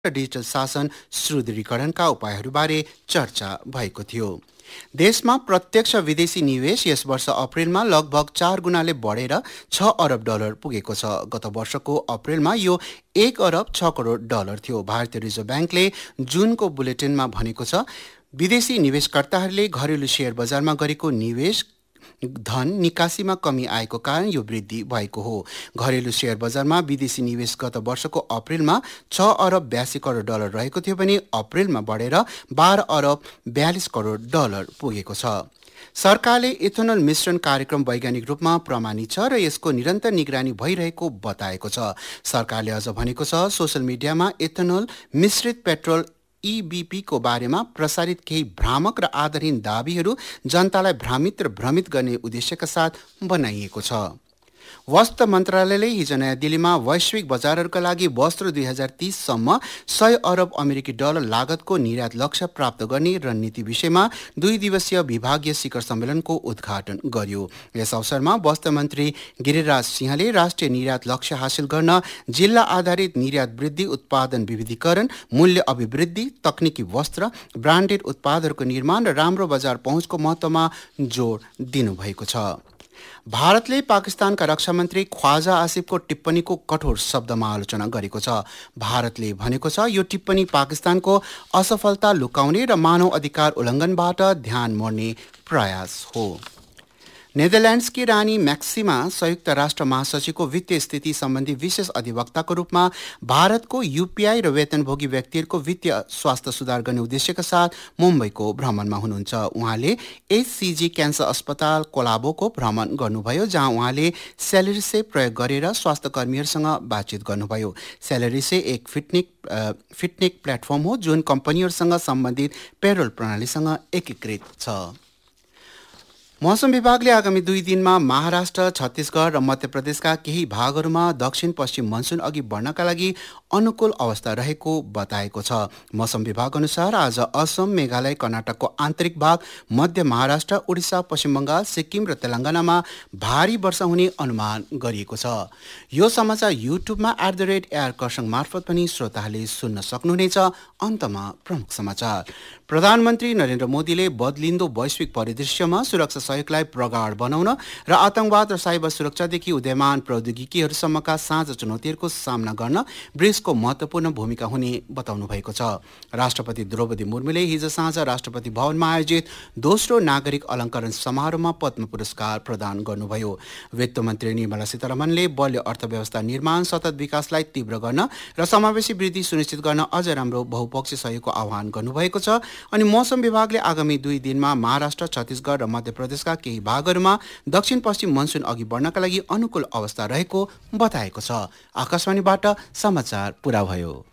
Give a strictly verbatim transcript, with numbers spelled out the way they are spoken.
Digital शासन सुदृढीकरणका उपायहरूबारे चर्चा भएको थियो। देशमा प्रत्यक्ष विदेशी निवेश यस वर्ष अप्रेलमा लगभग चार गुणाले बढेर छ अरब डलर पुगेको छ। गत वर्षको अप्रेलमा यो एक अरब छ करोड डलर थियो। भारतीय रिजर्भ ब्याङ्कले जुनको बुलेटिनमा भनेको छ, विदेशी निवेशकर्ताहरूले घरेलु शेयर बजारमा गरेको निवेश धन निकासीमा कमी आएको कारण यो वृद्धि भएको हो। घरेलु शेयर बजारमा विदेशी निवेश गत वर्षको अप्रेलमा छ अरब बयासी करोड डलर रहेको थियो भने अप्रेलमा बढेर बाह्र अरब बयालिस करोड डलर पुगेको छ। सरकारले इथेनोल मिश्रण कार्यक्रम वैज्ञानिक रूपमा प्रमाणित छ र यसको निरन्तर निगरानी भइरहेको बताएको छ। सरकारले अझ भनेको छ, सोशल मिडियामा इथेनोल मिश्रित पेट्रोल ईबीपी को बारेमा प्रसारित केही भ्रामक र आधारहीन दावीहरू जनतालाई भ्रमित र भ्रमित गर्ने उद्देश्यका साथ बनाइएको छ। वस्त्र मन्त्रालयले हिजो नयाँ दिल्लीमा वैश्विक बजारहरूका लागि वस्त्र दुई हजार तीससम्म सय अरब अमेरिकी डलर लागतको निर्यात लक्ष्य प्राप्त गर्ने रणनीति विषयमा दुई दिवसीय विभागीय शिखर सम्मेलनको उद्घाटन गर्यो। यस अवसरमा वस्त्र मन्त्री गिरिराज सिंहले राष्ट्रिय निर्यात लक्ष्य हासिल गर्न जिल्ला आधारित निर्यात वृद्धि, उत्पादन विविधीकरण, मूल्य अभिवृद्धि, तकनिकी वस्त्र, ब्रान्डेड उत्पादहरूको निर्माण र राम्रो बजार पहुँचको महत्त्वमा जोड दिनुभएको छ। भारतले पाकिस्तानका रक्षा मन्त्री ख्वाजा आसिफको टिप्पणीको कठोर शब्दमा आलोचना गरेको छ। भारतले भनेको छ, यो टिप्पणी पाकिस्तानको असफलता लुकाउने र मानव अधिकार उल्लङ्घनबाट ध्यान मोड्ने प्रयास हो। नेदरल्यान्ड्सकी रानी म्याक्सिमा संयुक्त राष्ट्र महासचिवको वित्तीय स्थिति सम्बन्धी विशेष अधिवक्ताको रूपमा भारतको यूपीआई र वेतनभोगी व्यक्तिहरूको वित्तीय स्वास्थ्य सुधार गर्ने उद्देश्यका साथ मुम्बईको भ्रमणमा हुनुहुन्छ। उहाँले एचसीजी क्यान्सर अस्पताल कोलाबोको भ्रमण गर्नुभयो, जहाँ उहाँले स्यालेरिसे प्रयोग गरेर स्वास्थ्य कर्मीहरूसँग बातचित गर्नुभयो। स्यालेरिसे एक फिटनेक फिटनेक प्लेटफर्म हो जुन कम्पनीहरूसँग सम्बन्धित पेरोल प्रणालीसँग एकीकृत छ। मौसम विभागले आगामी दुई दिनमा महाराष्ट्र, छत्तीसगढ र मध्य प्रदेशका केही भागहरूमा दक्षिण पश्चिम मनसुन अघि बढ्नका लागि अनुकूल अवस्था रहेको बताएको छ। मौसम विभाग अनुसार आज असम, मेघालय, कर्नाटकको आन्तरिक भाग, मध्य महाराष्ट्र, उडिसा, पश्चिम बङ्गाल, सिक्किम र तेलङ्गानामा भारी वर्षा हुने अनुमान गरिएको छ। यो समाचार युट्युबमा एट द रेट एयर कर्सङ मार्फत पनि श्रोताहरूले सुन्न सक्नुहुनेछ। अन्तमा प्रमुख समाचार। प्रधानमन्त्री नरेन्द्र मोदीले बदलिँदो वैश्विक परिदृश्यमा सुरक्षा सहयोगलाई प्रगाढ बनाउन र आतंकवाद र साइबर सुरक्षादेखि उदयमान प्रौद्योगिकीहरूसम्मका साझा चुनौतीहरूको सामना गर्न ब्रिक्सको महत्त्वपूर्ण भूमिका हुने बताउनु भएको छ। राष्ट्रपति द्रौपदी मुर्मुले हिजो साँझ राष्ट्रपति भवनमा आयोजित दोस्रो नागरिक अलङ्करण समारोहमा पद्म पुरस्कार प्रदान गर्नुभयो। वित्त मन्त्री निर्मला सीतारमणले बलियो अर्थव्यवस्था निर्माण, सतत विकासलाई तीव्र गर्न र समावेशी वृद्धि सुनिश्चित गर्न अझ राम्रो बहुपक्षीय सहयोगको आह्वान गर्नुभएको छ। अनि मौसम विभागले आगामी दुई दिनमा महाराष्ट्र, छत्तीसगढ र मध्य प्रदेशका केही भागहरूमा दक्षिण पश्चिम मनसुन अघि बढ्नका लागि अनुकूल अवस्था रहेको बताएको छ। आकाशवाणीबाट समाचार पुरा भयो।